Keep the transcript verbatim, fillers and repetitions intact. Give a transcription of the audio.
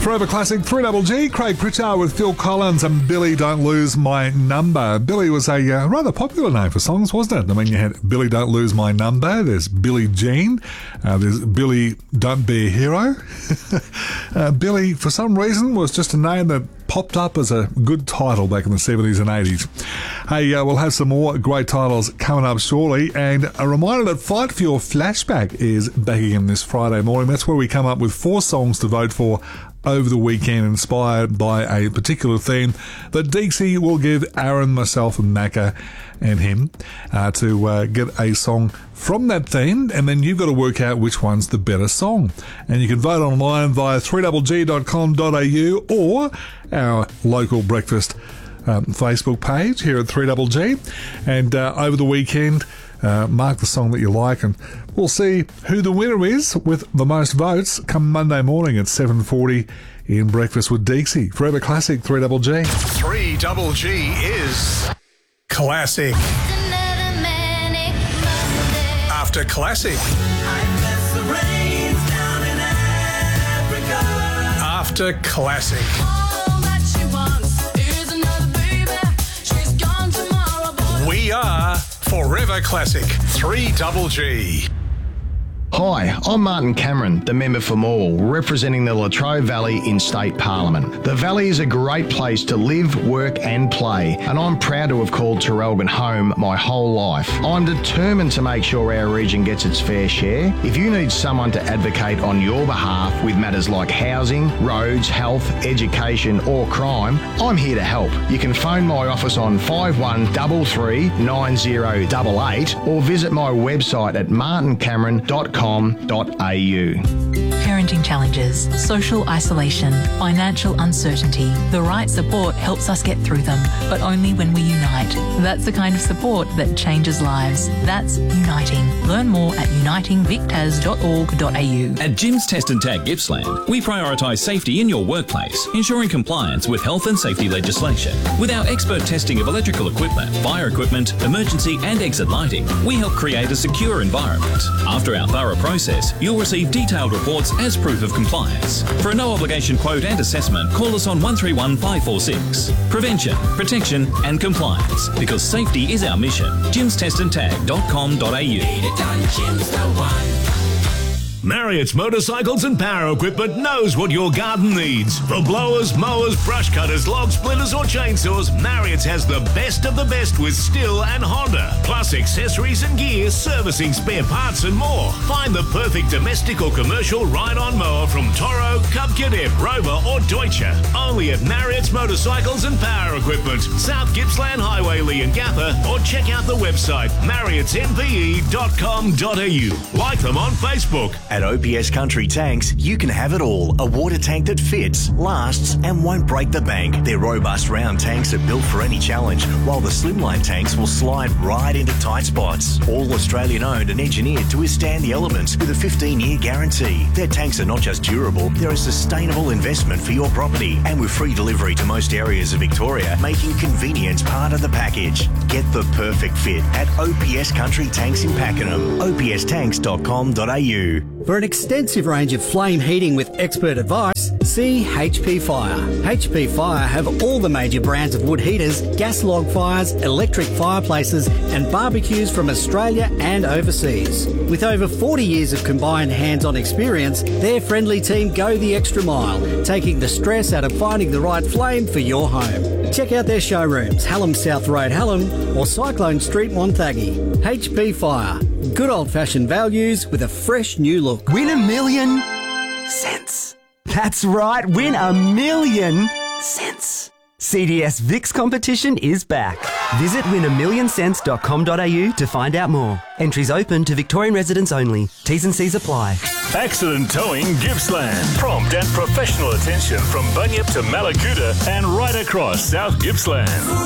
Forever Classic, three Double G, Craig Pritchard with Phil Collins and Billy Don't Lose My Number. Billy was a uh, rather popular name for songs, wasn't it? I mean, you had Billy Don't Lose My Number, there's Billie Jean, uh, there's Billy Don't Be a Hero. uh, Billy, for some reason, was just a name that popped up as a good title back in the seventies and eighties. Hey, uh, we'll have some more great titles coming up shortly, and a reminder that Fight for Your Flashback is back again this Friday morning. That's where we come up with four songs to vote for over the weekend, inspired by a particular theme that Deeksy will give Aaron, myself and Macca and him uh, to uh, get a song from that theme, and then you've got to work out which one's the better song. And you can vote online via three double g dot com dot a u or our local breakfast um, Facebook page here at three double G. And uh, over the weekend, Uh, mark the song that you like, and we'll see who the winner is with the most votes come Monday morning at seven forty in Breakfast with Deeksy. Forever Classic, three double G. three double G is Classic. After Classic. After Classic. We are Forever Classic, three double G. Hi, I'm Martin Cameron, the member for Morwell, representing the Latrobe Valley in State Parliament. The Valley is a great place to live, work and play, and I'm proud to have called Terrelgan home my whole life. I'm determined to make sure our region gets its fair share. If you need someone to advocate on your behalf with matters like housing, roads, health, education or crime, I'm here to help. You can phone my office on five one three three nine zero eight eight or visit my website at martin cameron dot com dot a u. Parenting challenges, social isolation, financial uncertainty. The right support helps us get through them, but only when we unite. That's the kind of support that changes lives. That's uniting. Learn more at uniting vic t a s dot org dot a u. At Jim's Test and Tag Gippsland, we prioritise safety in your workplace, ensuring compliance with health and safety legislation. With our expert testing of electrical equipment, fire equipment, emergency and exit lighting, we help create a secure environment. After our thorough process, you'll receive detailed reports as proof of compliance. For a no-obligation quote and assessment, call us on one three one five four six. Prevention, protection and compliance, because safety is our mission. jims test and tag dot com dot a u. Marriott's Motorcycles and Power Equipment knows what your garden needs. For blowers, mowers, brush cutters, log splitters or chainsaws, Marriott's has the best of the best with Stihl and Honda. Plus accessories and gear, servicing, spare parts and more. Find the perfect domestic or commercial ride-on mower from Toro, Cub Cadet, Rover or Deutsche. Only at Marriott's Motorcycles and Power Equipment, South Gippsland Highway, Leongatha, or check out the website marriotts m p e dot com dot a u. Like them on Facebook. At O P S Country Tanks, you can have it all. A water tank that fits, lasts and won't break the bank. Their robust round tanks are built for any challenge, while the slimline tanks will slide right into tight spots. All Australian owned and engineered to withstand the elements with a fifteen year guarantee. Their tanks are not just durable, they're a sustainable investment for your property. And with free delivery to most areas of Victoria, making convenience part of the package. Get the perfect fit at O P S Country Tanks in Pakenham. o p s tanks dot com dot a u. For an extensive range of flame heating with expert advice, see H P Fire. H P Fire have all the major brands of wood heaters, gas log fires, electric fireplaces and barbecues from Australia and overseas. With over forty years of combined hands-on experience, their friendly team go the extra mile, taking the stress out of finding the right flame for your home. Check out their showrooms, Hallam South Road, Hallam or Cyclone Street, Wonthaggi. H P Fire. Good old-fashioned values with a fresh new look. Win a million cents. That's right, win a million cents. C D S Vix competition is back. Visit win a million cents dot com dot a u to find out more. Entries open to Victorian residents only. T's and C's apply. Accident Towing Gippsland. Prompt and professional attention from Bunyip to Malakuta and right across South Gippsland.